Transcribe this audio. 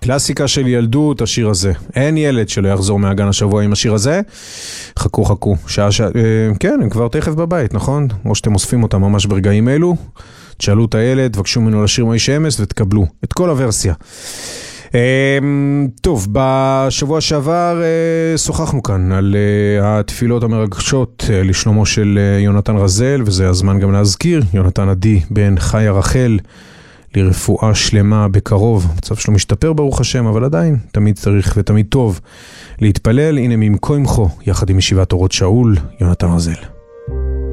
קלאסיקה של ילדות, השיר הזה. אין ילד שלא יחזור מהגן השבוע עם השיר הזה. חכו. כן, הם כבר תכף בבית, נכון? או שאתם אוספים אותם ממש ברגעים אלו. תשאלו את הילד, תבקשו ממנו לשיר מוישה אמס ותקבלו את כל הוורסיה. טוב, בשבוע שעבר שוחחנו כאן על התפילות המרגשות לשלומו של יונתן רזל, וזה הזמן גם להזכיר, יונתן עדי בן חיה רחל, לרפואה שלמה בקרוב. המצב שלו משתפר ברוך השם, אבל עדיין תמיד צריך ותמיד טוב להתפלל. הנה ממקומך, יחד עם ישיבת אורות שאול, יונתן רזל.